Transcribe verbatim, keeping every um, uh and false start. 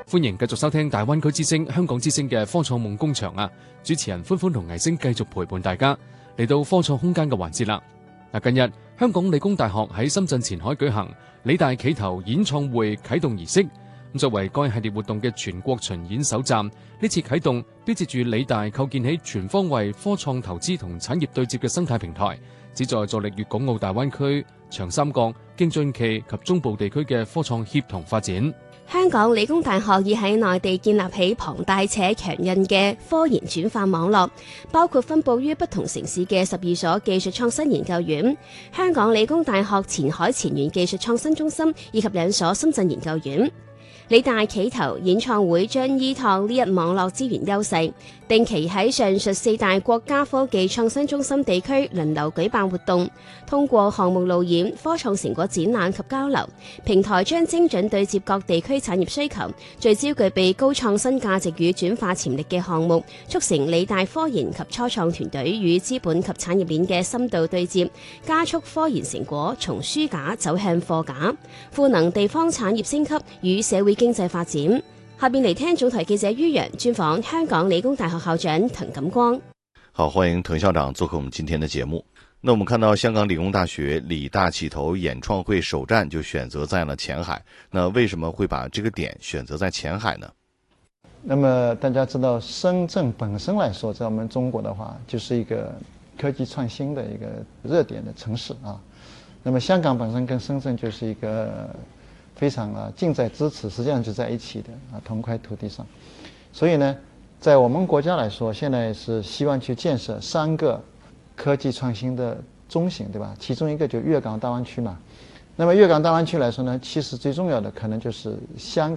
歡迎繼續收聽大灣區之聲、香港之聲嘅科創夢工場啊！主持人歡歡同藝星繼續陪伴大家嚟到科創空間嘅環節啦。嗱，近日香港理工大學喺深圳前海舉行理大企投演創會啟動儀式，咁作為該系列活動嘅全國巡演首站，呢次啟動標誌住理大構建起全方位科創投資同產業對接嘅生態平台，旨在助力粵港澳大灣區、長三角、京津冀及中部地區嘅科創協同發展。 香港理工大學已喺內地建立起龐大且強韌嘅科研轉化網絡，包括分佈於不同城市嘅十二所技術創新研究院、香港理工大學前海前沿技術創新中心以及兩所深圳研究院。理大企投演創會將依託呢一網絡資源優勢，定期喺上述四大國家科技創新中心地區輪流舉辦活動，通過項目路演、科創成果展覽及交流，平台將精準對接各地區產業需求，聚焦具備高創新價值與轉化潛力嘅項目，促成理大科研及初創團隊與資本及產業鏈嘅深度對接，加速科研成果從書架走向貨架，賦能地方產業升級與社會經濟發展。下邊嚟聽總台記者于洋專訪香港理工大學校長滕錦光。 好，歡迎滕校長做客我們今天的節目。那我們看到香港理工大學理大企投演創會首站就選擇在了前海，那為什麼會把這個點選擇在前海呢？ 那麼大家知道深圳本身來說，在我們中國的話就是一個科技創新的一個熱點的城市啊。那麼香港本身跟深圳就是一個非常啊近在咫尺，實際上就在一起的啊同塊土地上。所以呢，在我們國家來說，現在是希望去建設三個科技創新的中心，對吧？其中一個就粵港大灣區嘛。那麼粵港大灣區來說呢，其實最重要的可能就是香